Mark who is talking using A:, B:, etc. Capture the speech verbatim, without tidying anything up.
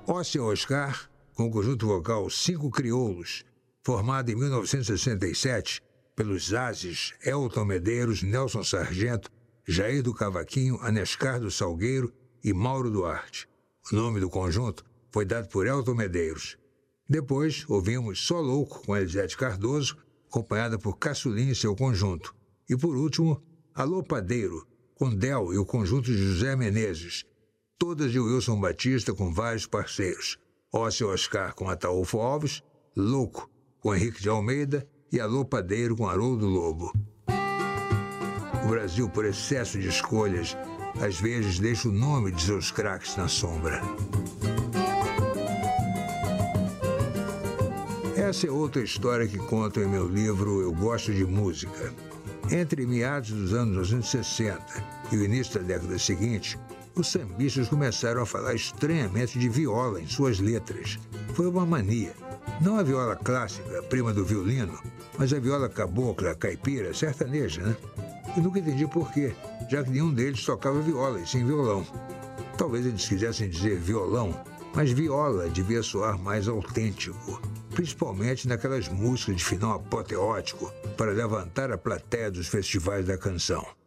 A: Óssea Oscar, com o conjunto vocal Cinco Crioulos, formado em mil novecentos e sessenta e sete pelos ases Elton Medeiros, Nelson Sargento, Jair do Cavaquinho, Anescar do Salgueiro e Mauro Duarte. O nome do conjunto foi dado por Elton Medeiros. Depois, ouvimos Só Louco, com Elisete Cardoso, acompanhada por Caçulinha e seu conjunto. E, por último, Alô Padeiro, com Del e o conjunto de José Menezes. Todas de Wilson Batista, com vários parceiros. Óssea Oscar, com Ataúfo Alves, Louco, com Henrique de Almeida, e Alô Padeiro, com Haroldo Lobo. O Brasil, por excesso de escolhas, às vezes deixa o nome de seus craques na sombra. Essa é outra história que conto em meu livro Eu Gosto de Música. Entre meados dos anos mil novecentos e sessenta e o início da década seguinte, os sambistas começaram a falar estranhamente de viola em suas letras. Foi uma mania. Não a viola clássica, prima do violino, mas a viola cabocla, caipira, sertaneja, né? E nunca entendi por quê, já que nenhum deles tocava viola e sim violão. Talvez eles quisessem dizer violão, mas viola devia soar mais autêntico, principalmente naquelas músicas de final apoteótico para levantar a plateia dos festivais da canção.